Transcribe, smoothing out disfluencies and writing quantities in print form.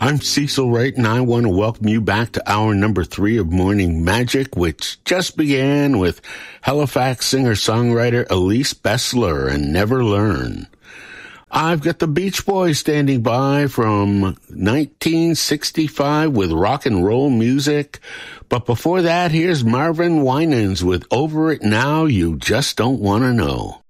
I'm Cecil Wright, and I want to welcome you back to hour number 3 of Morning Magic, which just began with Halifax singer-songwriter Elise Bessler and Never Learn. I've got the Beach Boys standing by from 1965 with rock and roll music. But before that, here's Marvin Winans with Over It Now, You Just Don't Want to Know.